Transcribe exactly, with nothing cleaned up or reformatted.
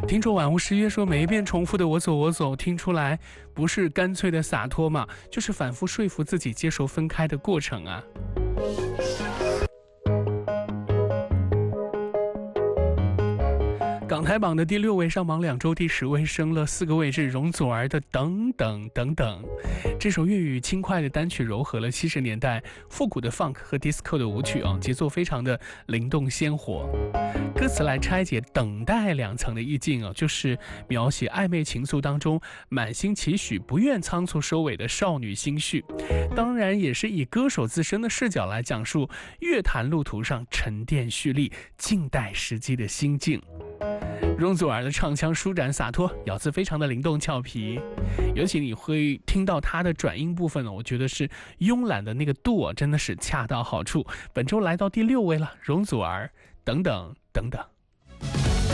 听众晚无失约说，每一遍重复的我走我走，听出来不是干脆的洒脱嘛，就是反复说服自己接受分开的过程啊。港台榜的第六位上榜两周，第十位升了四个位置，容祖儿的等等等等。这首粤语轻快的单曲糅合了七十年代复古的 funk 和 disco 的舞曲啊，节奏非常的灵动鲜活。歌词来拆解等待两层的意境啊，就是描写暧昧情愫当中满心期许不愿仓促收尾的少女心绪，当然也是以歌手自身的视角来讲述乐坛路途上沉淀蓄力静待时机的心境。容祖儿的唱腔舒展洒脱，咬字非常的灵动俏皮，尤其你会听到她的转音部分呢，我觉得是慵懒的那个度啊，真的是恰到好处。本周来到第六位了，容祖儿等等等等。